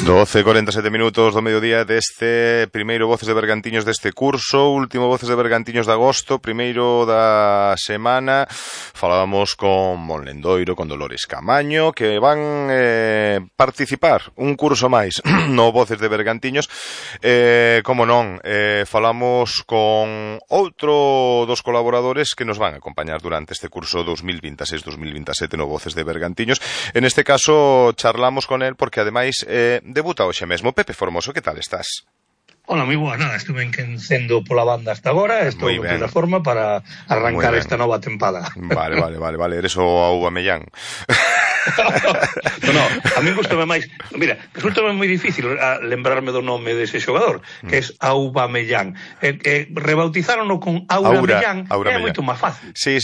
12:47 minutos do mediodía deste primeiro Voces de Bergantiños deste curso, último Voces de Bergantiños de agosto, primeiro da semana. Falábamos con Mon Lendoiro, con Dolores Camaño, que van participar un curso máis no Voces de Bergantiños. Como non, falamos con outro dos colaboradores que nos van a acompañar durante este curso 2026-2027 no Voces de Bergantiños. En este caso charlamos con él porque ademais debuta hoxe mesmo. Pepe Formoso, que tal estás? Hola, moi boa, nada, estuve encendo pola banda hasta agora, estou en plena forma para arrancar esta nova tempada. Vale, eres o Aubameyang. No, a mí gustame máis. Mira, resultame moi difícil lembrarme do nome dese xogador, que é Aubameyang. Rebautizárono con Aurameyang, é moito máis fácil. Sí.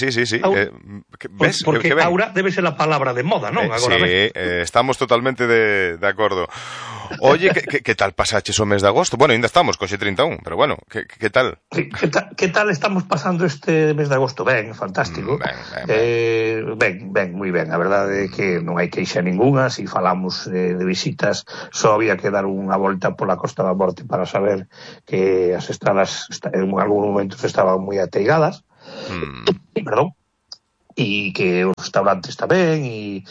¿Ves? Porque Aura debe ser a palabra de moda, non? Agora sí, estamos totalmente de acordo. Oye, que tal pasaches o mes de agosto? Bueno, ainda estamos con X31, pero bueno, que tal? Que tal estamos pasando este mes de agosto? Ben, fantástico. Ben, moi ben. A verdade é que non hai queixa ninguna. Si falamos de visitas, só había que dar unha volta pola Costa da Morte para saber que as estradas en algún momento estaban moi ateigadas. Perdón. E que os restaurantes tamén e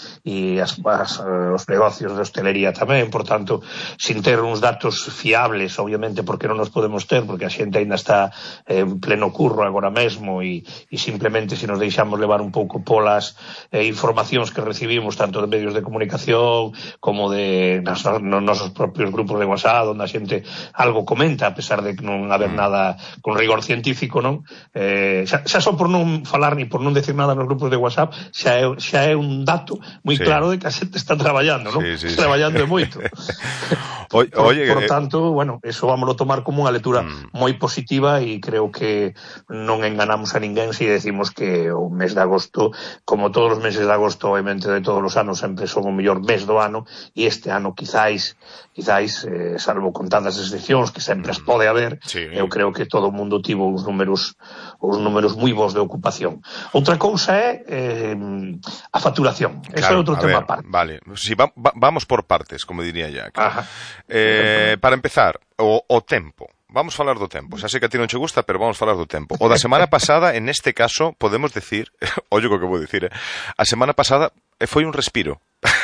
os negocios de hostelería tamén, por tanto, sin ter uns datos fiables, obviamente, porque non nos podemos ter, porque a xente ainda está en pleno curro agora mesmo e simplemente se nos deixamos levar un pouco polas informacións que recibimos tanto de medios de comunicación como de nos nosos propios grupos de WhatsApp, onde a xente algo comenta, a pesar de que non haber nada con rigor científico, non? Xa só por non falar ni por non decir nada nos grupos de WhatsApp xa é un dato moi claro de que a xente está traballando, non? Sí. Traballando é moito. Por tanto, bueno, eso vámoslo tomar como unha lectura moi positiva e creo que non enganamos a ninguén se decimos que o mes de agosto, como todos os meses de agosto, obviamente de todos os anos, sempre son o mellor mes do ano e este ano quizáis, salvo contadas excepcións que sempre as pode haber, eu creo que todo o mundo tivo uns números moi bons de ocupación. Outra cousa é a facturación. Ese é outro tema aparte. Vale, si, vamos por partes, como diría Jack. Para empezar, o tempo. Vamos falar do tempo. Xa sei que a ti non che gusta, pero vamos falar do tempo. O da semana pasada, en este caso, podemos decir, ollo co que vou dicir, a semana pasada foi un respiro.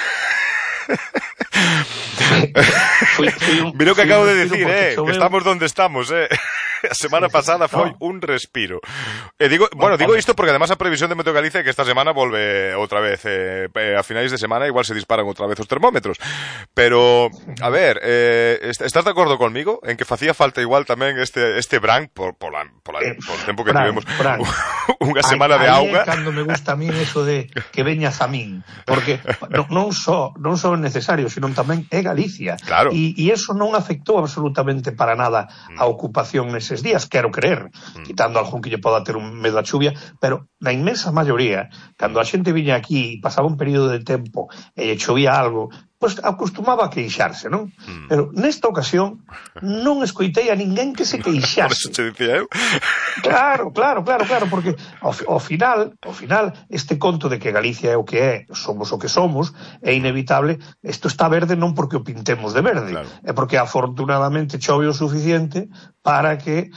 Mira o que acabo de decir, que estamos donde estamos, A semana pasada foi un respiro. Digo isto porque además a previsión de Meteo Galicia é que esta semana volve outra vez a finais de semana igual se disparan outra vez os termómetros. Pero, a ver, estás de acordo conmigo en que facía falta igual tamén este verán por tempo que tivemos unha semana de auga? Cando me gusta a mí eso de que veña Zamín, porque non só é necesario, sino tamén é Galicia. Claro. E eso non afectou absolutamente para nada a ocupación neses días, quero creer, quitando algún que lle poda ter un medo a chuvia, pero na inmensa maioría, cando a xente viña aquí e pasaba un período de tempo e lle chovía algo, pois acostumaba a queixarse, non? Pero nesta ocasión non escoitei a ninguén que se queixase. Por eso che dicía eu. Claro, porque ao final, este conto de que Galicia é o que é, somos o que somos, é inevitable, isto está verde non porque o pintemos de verde, é porque afortunadamente chove o suficiente para que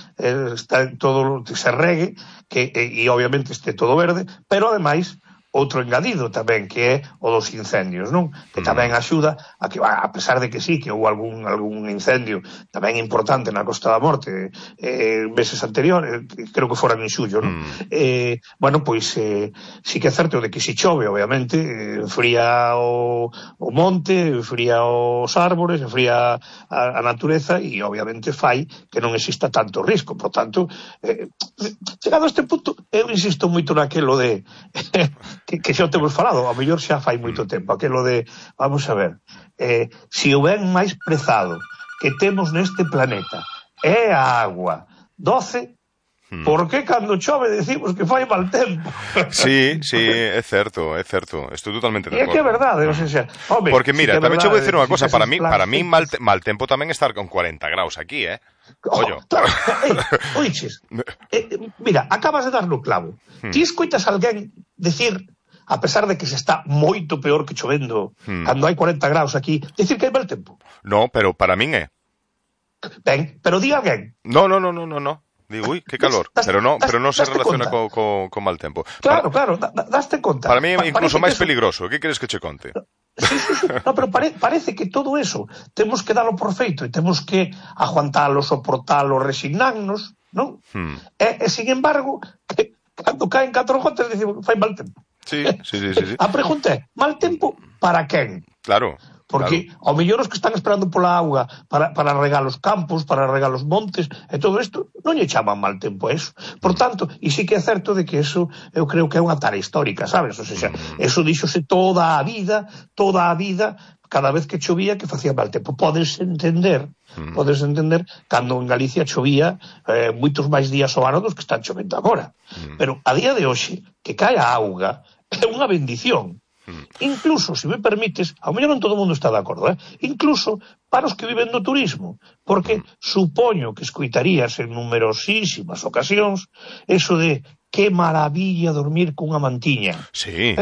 todo se regue e obviamente este todo verde, pero ademais outro engadido tamén, que é o dos incendios, non? Que tamén axuda a que, a pesar de que sí, que houve algún incendio tamén importante na Costa da Morte meses anteriores, creo que foran en xullo, non? Bueno, pois sí que é certo de que si chove, obviamente, fría o monte, fría os árbores, fría a natureza e obviamente fai que non exista tanto risco. Por tanto, chegado a este punto, eu insisto moito naquelo de que xa temos falado, ao mellor xa fai moito tempo, aquilo de, vamos a ver, se o ben máis prezado que temos neste planeta é a agua doce, por que cando chove decimos que fai mal tempo? Sí, é certo, estou totalmente de acordo. E é que é verdade, non sei se... Porque mira, tamén che vou dicir unha cosa, para mí mal tempo tamén estar con 40 graus aquí, Ollo. Claro, oiches, mira, acabas de dar no clavo. Ti escoitas alguén decir a pesar de que se está moito peor que chovendo, cando hai 40 graus aquí, dicir que hai mal tempo. No, pero para min é. Ben, pero di alguén. No. Digo, ui, que calor. Pero non se relaciona co mal tempo. Claro, daste conta. Para mí é incluso máis peligroso. Que queres que che conte? Sí. No, pero parece que todo eso temos que dalo por feito e temos que aguantalo, soportalo, resignarnos, non? E sin embargo, que cando caen 4 gotas dicimos, fai mal tempo. Sí. A pregunta é, mal tempo para quen? Claro. Porque ao mellor os que están esperando pola auga para regar os campos, para regar os montes e todo isto, non lle chaman mal tempo a eso. Por tanto, e sí que é certo de que eso eu creo que é unha tara histórica, sabes? O sea, eso díxose toda a vida, cada vez que chovía que facía mal tempo. Podes entender cando en Galicia chovía moitos máis días ao ano dos que están chovendo agora. Pero a día de hoxe, que cae a auga é unha bendición. Incluso, se me permites, ao mellor non todo o mundo está de acordo, incluso para os que viven do turismo, porque supoño que escoitarías en numerosísimas ocasións eso de que maravilla dormir cunha mantiña. Sí.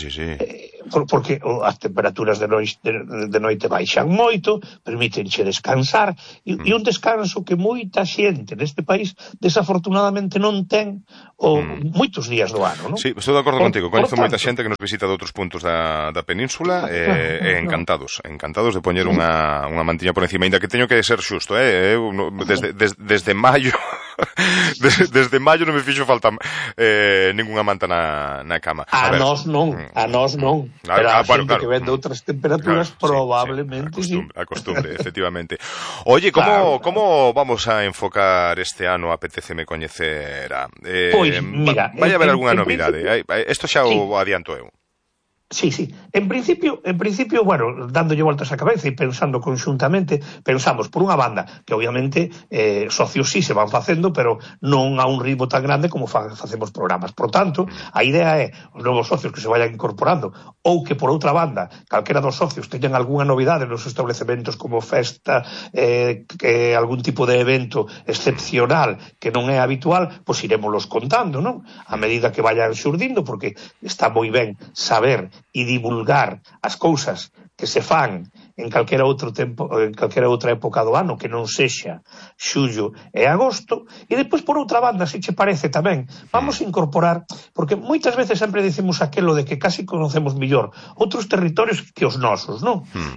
Porque as temperaturas de noite baixan moito, permítenche descansar, e un descanso que moita xente neste país desafortunadamente non ten moitos días do ano, non? Sí, estou de acordo contigo. Coñezo moita xente que nos visita de outros puntos da península e encantados de poñer unha mantiña por encima, ainda que teño que ser xusto, desde maio desde maio non me fixo falta ninguna manta na cama. A nós non. Pero a xente que vende outras temperaturas probablemente sí. A costumbre, efectivamente. Oye, como vamos a enfocar este ano? Apeteceme coñecer Pois, mira, vai haber algunha novidade. Isto xa o adianto eu. Sí. En principio, bueno, dándolle voltas á cabeza e pensando conxuntamente, pensamos, por unha banda, que obviamente socios sí se van facendo, pero non a un ritmo tan grande como facemos programas. Por tanto, a idea é os novos socios que se vayan incorporando, ou que, por outra banda, calquera dos socios teñan algunha novidade nos establecementos como festa, algún tipo de evento excepcional que non é habitual, pois irémolos contando, non? A medida que vayan xurdindo, porque está moi ben saber e divulgar as cousas que se fan en calquera outro tempo, en calquera outra época do ano que non sexa xullo e agosto. E depois, por outra banda, se che parece tamén, vamos a incorporar, porque moitas veces sempre dicimos aquelo de que casi conocemos millor outros territorios que os nosos, non?